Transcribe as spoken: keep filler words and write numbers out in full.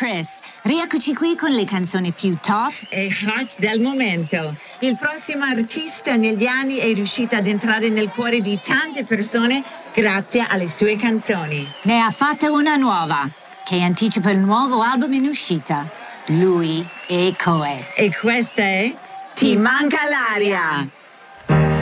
Chris. Rieccoci qui con le canzoni più top e hot del momento. Il prossimo artista negli anni è riuscito ad entrare nel cuore di tante persone grazie alle sue canzoni. Ne ha fatta una nuova, che anticipa il nuovo album in uscita. Lui e Coez. E questa è Ti manca l'aria.